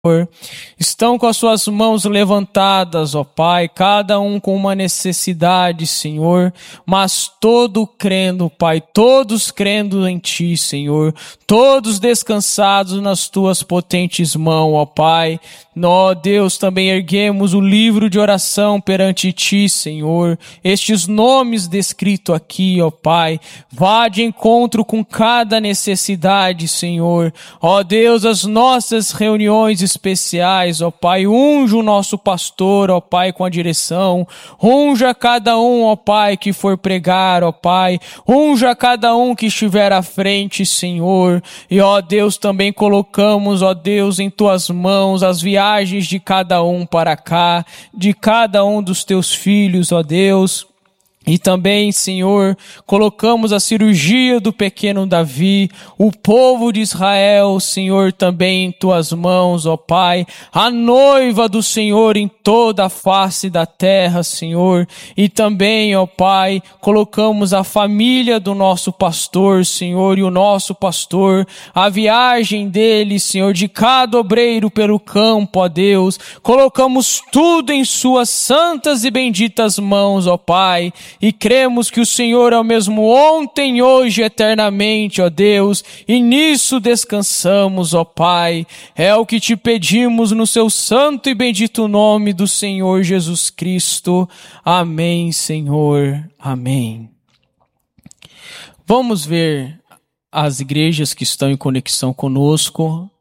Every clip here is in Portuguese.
Estão com as suas mãos levantadas, ó Pai, cada um com uma necessidade, Senhor, mas todo crendo, Pai, todos crendo em Ti, Senhor, todos descansados nas Tuas potentes mãos, ó Pai. Nós, Deus, também erguemos o livro de oração perante Ti, Senhor, estes nomes descritos aqui, ó Pai, vá de encontro com cada necessidade, Senhor, ó Deus, as nossas reuniões especiais, ó Pai, unja o nosso pastor, ó Pai, com a direção, unja cada um, ó Pai, que for pregar, ó Pai, unja cada um que estiver à frente, Senhor, e ó Deus, também colocamos, ó Deus, em Tuas mãos as viagens de cada um para cá, de cada um dos Teus filhos, ó Deus. E também, Senhor, colocamos a cirurgia do pequeno Davi, o povo de Israel, Senhor, também em Tuas mãos, ó Pai, a noiva do Senhor em toda a face da terra, Senhor, e também, ó Pai, colocamos a família do nosso pastor, Senhor, e o nosso pastor, a viagem dele, Senhor, de cada obreiro pelo campo, ó Deus, colocamos tudo em Suas santas e benditas mãos, ó Pai, e cremos que o Senhor é o mesmo ontem, hoje, eternamente, ó Deus, e nisso descansamos, ó Pai. É o que Te pedimos no Seu santo e bendito nome do Senhor Jesus Cristo. Amém, Senhor. Amém. Vamos ver as igrejas que estão em conexão conosco.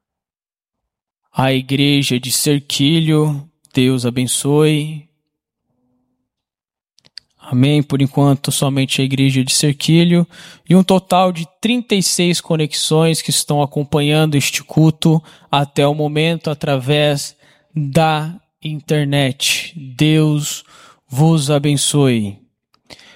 A igreja de Cerquilho, Deus abençoe. Amém. Por enquanto, somente a igreja de Cerquilho e um total de 36 conexões que estão acompanhando este culto até o momento através da internet. Deus vos abençoe.